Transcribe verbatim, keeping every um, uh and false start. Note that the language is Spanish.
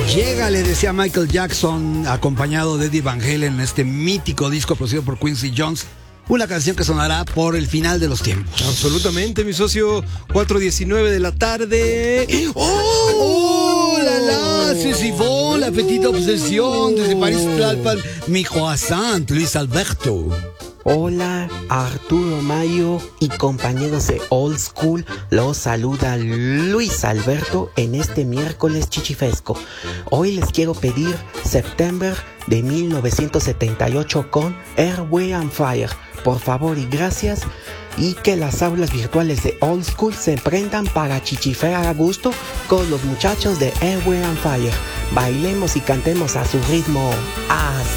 Llega, le decía Michael Jackson, acompañado de Eddie Van Halen en este mítico disco producido por Quincy Jones. Una canción que sonará por el final de los tiempos. Absolutamente, mi socio. cuatro diecinueve de la tarde. ¡Oh! ¡Oh, la la! C'est si bon, la petite obsesión. Desde París, Tlalpan, mi croissant, Luis Alberto. Hola, Arturo Mayo y compañeros de Old School, los saluda Luis Alberto en este miércoles chichifesco. Hoy les quiero pedir September de mil novecientos setenta y ocho con Earth, Wind and Fire. Por favor y gracias, y que las aulas virtuales de Old School se prendan para chichifear a gusto con los muchachos de Earth, Wind and Fire. Bailemos y cantemos a su ritmo. ¡Hasta!